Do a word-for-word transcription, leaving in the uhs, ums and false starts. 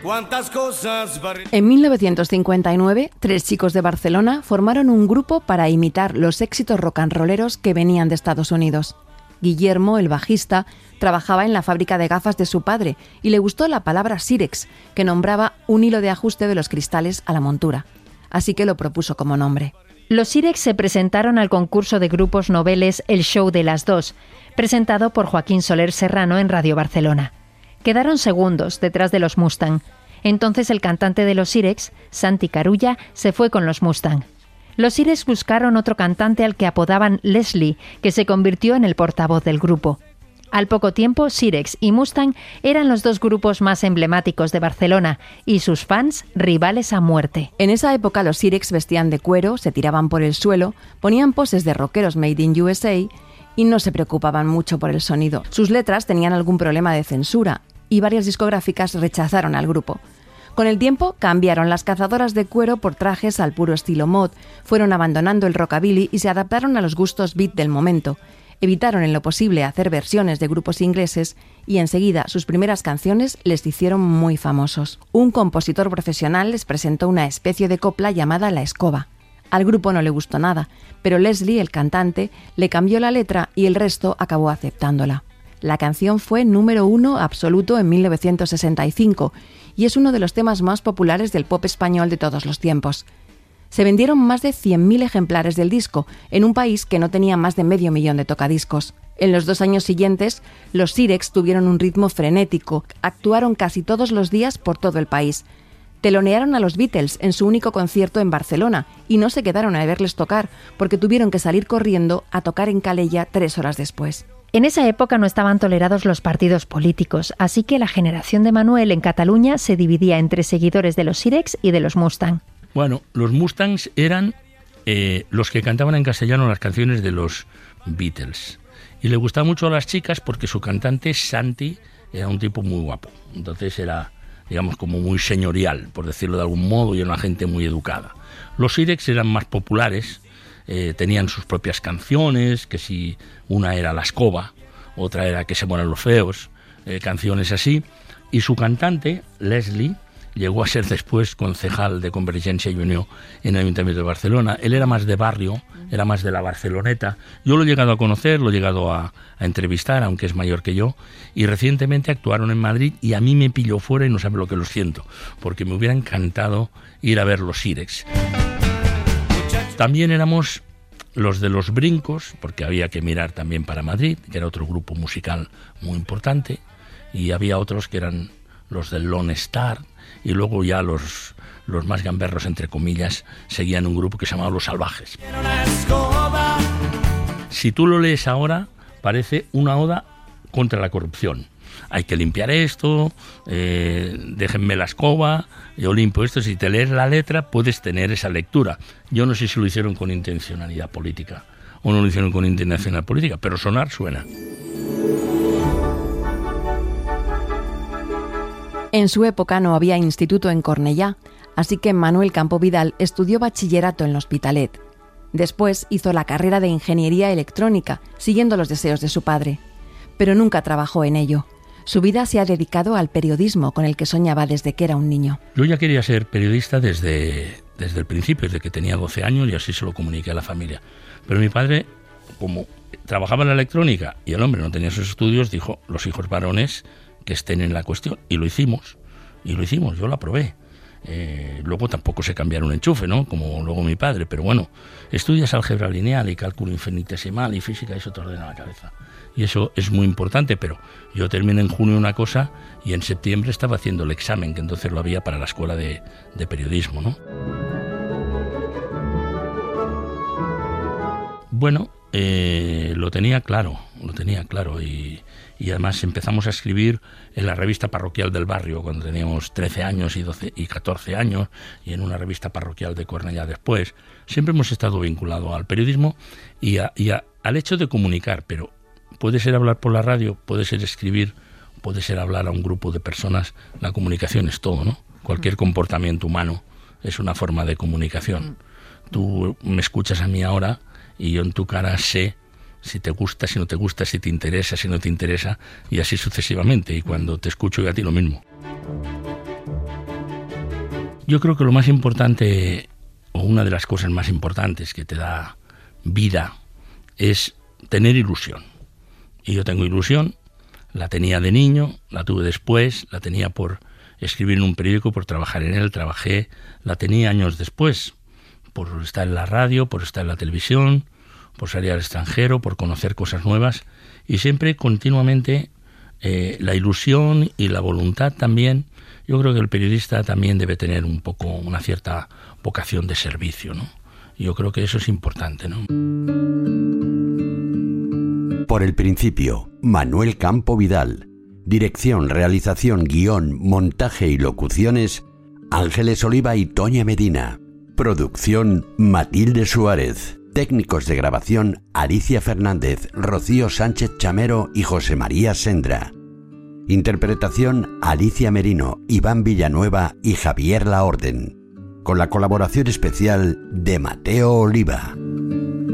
cuántas cosas... En mil novecientos cincuenta y nueve, tres chicos de Barcelona formaron un grupo para imitar los éxitos rock and rolleros que venían de Estados Unidos. Guillermo, el bajista, trabajaba en la fábrica de gafas de su padre y le gustó la palabra Sirex, que nombraba un hilo de ajuste de los cristales a la montura. Así que lo propuso como nombre. Los Sirex se presentaron al concurso de grupos noveles El Show de las Dos, presentado por Joaquín Soler Serrano en Radio Barcelona. Quedaron segundos detrás de los Mustang. Entonces el cantante de los Sirex, Santi Carulla, se fue con los Mustang. Los Sirex buscaron otro cantante al que apodaban Leslie, que se convirtió en el portavoz del grupo. Al poco tiempo, Sirex y Mustang eran los dos grupos más emblemáticos de Barcelona y sus fans rivales a muerte. En esa época los Sirex vestían de cuero, se tiraban por el suelo, ponían poses de rockeros made in U S A y no se preocupaban mucho por el sonido. Sus letras tenían algún problema de censura y varias discográficas rechazaron al grupo. Con el tiempo cambiaron las cazadoras de cuero por trajes al puro estilo mod, fueron abandonando el rockabilly y se adaptaron a los gustos beat del momento. Evitaron en lo posible hacer versiones de grupos ingleses y enseguida sus primeras canciones les hicieron muy famosos. Un compositor profesional les presentó una especie de copla llamada La Escoba. Al grupo no le gustó nada, pero Leslie, el cantante, le cambió la letra y el resto acabó aceptándola. La canción fue número uno absoluto en mil novecientos sesenta y cinco y es uno de los temas más populares del pop español de todos los tiempos. Se vendieron más de cien mil ejemplares del disco, en un país que no tenía más de medio millón de tocadiscos. En los dos años siguientes, los Sirex tuvieron un ritmo frenético, actuaron casi todos los días por todo el país. Telonearon a los Beatles en su único concierto en Barcelona y no se quedaron a verles tocar, porque tuvieron que salir corriendo a tocar en Calella tres horas después. En esa época no estaban tolerados los partidos políticos, así que la generación de Manuel en Cataluña se dividía entre seguidores de los Sirex y de los Mustang. Bueno, los Mustangs eran eh, los que cantaban en castellano las canciones de los Beatles. Y le gustaba mucho a las chicas porque su cantante, Santi, era un tipo muy guapo. Entonces era, digamos, como muy señorial, por decirlo de algún modo, y era una gente muy educada. Los Sirex eran más populares, eh, tenían sus propias canciones, que si una era La Escoba, otra era Que se mueran los feos, eh, canciones así. Y su cantante, Leslie, llegó a ser después concejal de Convergencia y Unió en el Ayuntamiento de Barcelona. Él era más de barrio, era más de la Barceloneta. Yo lo he llegado a conocer, lo he llegado a, a entrevistar, aunque es mayor que yo, y recientemente actuaron en Madrid y a mí me pilló fuera y no sabe lo que lo siento, porque me hubiera encantado ir a ver los Sirex. También éramos los de los Brincos, porque había que mirar también para Madrid, que era otro grupo musical muy importante, y había otros que eran los del Lone Star, y luego ya los, los más gamberros, entre comillas, seguían un grupo que se llamaba Los Salvajes. Si tú lo lees ahora, parece una oda contra la corrupción. Hay que limpiar esto, eh, déjenme la escoba, yo limpio esto. Si te lees la letra, puedes tener esa lectura. Yo no sé si lo hicieron con intencionalidad política o no lo hicieron con intencionalidad política, pero sonar suena. En su época no había instituto en Cornellá, así que Manuel Campo Vidal estudió bachillerato en l'Hospitalet. Después hizo la carrera de Ingeniería Electrónica, siguiendo los deseos de su padre. Pero nunca trabajó en ello. Su vida se ha dedicado al periodismo, con el que soñaba desde que era un niño. Yo ya quería ser periodista desde, desde el principio, desde que tenía doce años, y así se lo comuniqué a la familia. Pero mi padre, como trabajaba en la electrónica y el hombre no tenía sus estudios, dijo, los hijos varones que estén en la cuestión, y lo hicimos, y lo hicimos, yo lo aprobé. Eh, luego tampoco sé cambiar un enchufe, ¿no? Como luego mi padre, pero bueno, estudias álgebra lineal y cálculo infinitesimal y física y eso te ordena la cabeza. Y eso es muy importante, pero yo terminé en junio una cosa y en septiembre estaba haciendo el examen, que entonces lo había para la escuela de, de periodismo, ¿no? Bueno, eh, lo tenía claro, lo tenía claro y... Y además empezamos a escribir en la revista parroquial del barrio cuando teníamos trece años y, doce, y catorce años, y en una revista parroquial de Cornellá después. Siempre hemos estado vinculados al periodismo y, a, y a, al hecho de comunicar, pero puede ser hablar por la radio, puede ser escribir, puede ser hablar a un grupo de personas. La comunicación es todo, ¿no? Cualquier comportamiento humano es una forma de comunicación. Tú me escuchas a mí ahora y yo en tu cara sé si te gusta, si no te gusta, si te interesa, si no te interesa, y así sucesivamente. Y cuando te escucho yo a ti lo mismo. Yo creo que lo más importante, o una de las cosas más importantes que te da vida, es tener ilusión. Y yo tengo ilusión, la tenía de niño, la tuve después, la tenía por escribir en un periódico, por trabajar en él, trabajé, la tenía años después, por estar en la radio, por estar en la televisión, por salir al extranjero, por conocer cosas nuevas, y siempre continuamente eh, la ilusión y la voluntad también. Yo creo que el periodista también debe tener un poco una cierta vocación de servicio, ¿no? Yo creo que eso es importante, ¿no? Por el principio, Manuel Campo Vidal. Dirección, realización, guión, montaje y locuciones, Ángeles Oliva y Toña Medina. Producción, Matilde Suárez. Técnicos de grabación, Alicia Fernández, Rocío Sánchez Chamero y José María Sendra. Interpretación, Alicia Merino, Iván Villanueva y Javier Laorden. Con la colaboración especial de Mateo Oliva.